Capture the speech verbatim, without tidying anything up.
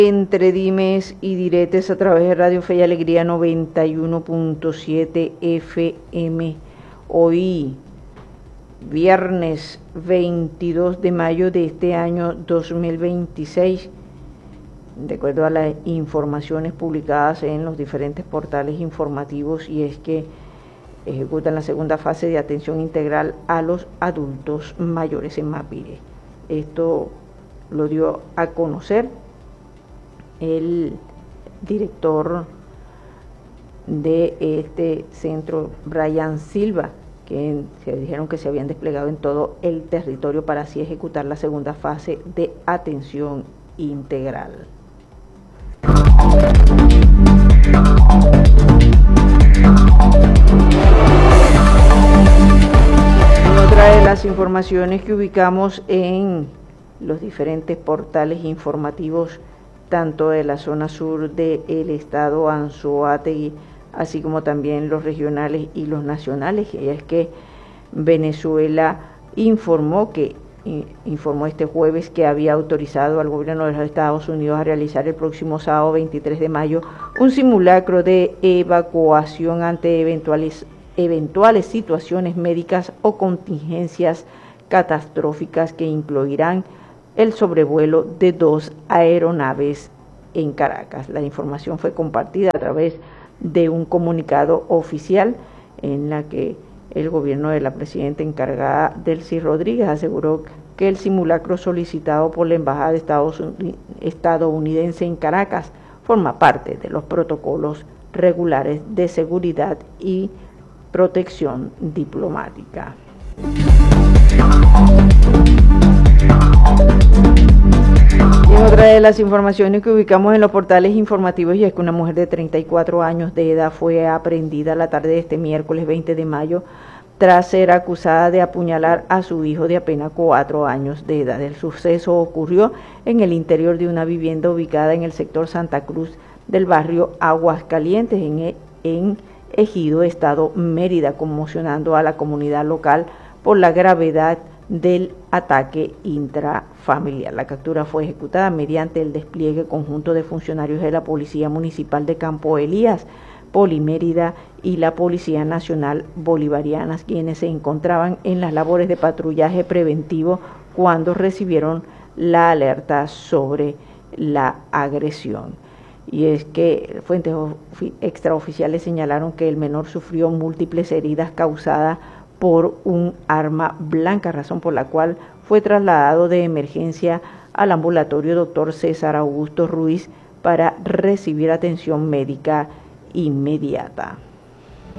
Entre dimes y diretes a través de Radio Fe y Alegría noventa y uno punto siete F M. Hoy, viernes veintidós de mayo de este año dos mil veintiséis, de acuerdo a las informaciones publicadas en los diferentes portales informativos, y es que ejecutan la segunda fase de atención integral a los adultos mayores en Mapire. Esto lo dio a conocer el director de este centro, Brian Silva, que se dijeron que se habían desplegado en todo el territorio para así ejecutar la segunda fase de atención integral. En otra de las informaciones que ubicamos en los diferentes portales informativos, tanto de la zona sur del estado Anzoátegui, así como también los regionales y los nacionales, y es que Venezuela informó que informó este jueves que había autorizado al gobierno de los Estados Unidos a realizar el próximo sábado veintitrés de mayo un simulacro de evacuación ante eventuales, eventuales situaciones médicas o contingencias catastróficas que incluirán el sobrevuelo de dos aeronaves en Caracas. La información fue compartida a través de un comunicado oficial en la que el gobierno de la presidenta encargada, Delcy Rodríguez, aseguró que el simulacro solicitado por la Embajada estadounidense en Caracas forma parte de los protocolos regulares de seguridad y protección diplomática. Y en otra de las informaciones que ubicamos en los portales informativos, y es que una mujer de treinta y cuatro años de edad fue aprehendida la tarde de este miércoles veinte de mayo tras ser acusada de apuñalar a su hijo de apenas cuatro años de edad. El suceso ocurrió en el interior de una vivienda ubicada en el sector Santa Cruz del barrio Aguascalientes, en, en Ejido, estado Mérida, conmocionando a la comunidad local por la gravedad del ataque intrafamiliar. La captura fue ejecutada mediante el despliegue conjunto de funcionarios de la Policía Municipal de Campo Elías, Polimérida y la Policía Nacional Bolivariana, quienes se encontraban en las labores de patrullaje preventivo cuando recibieron la alerta sobre la agresión. Y es que fuentes extraoficiales señalaron que el menor sufrió múltiples heridas causadas por un arma blanca, razón por la cual fue trasladado de emergencia al ambulatorio doctor César Augusto Ruiz para recibir atención médica inmediata.